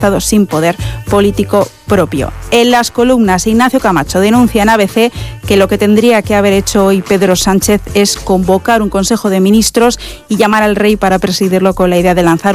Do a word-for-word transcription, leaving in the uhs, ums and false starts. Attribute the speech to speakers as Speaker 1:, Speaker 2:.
Speaker 1: Estado sin poder político propio. En las columnas, Ignacio Camacho denuncia en A B C que lo que tendría que haber hecho hoy Pedro Sánchez es convocar un Consejo de Ministros y llamar al rey para presidirlo con la idea de lanzar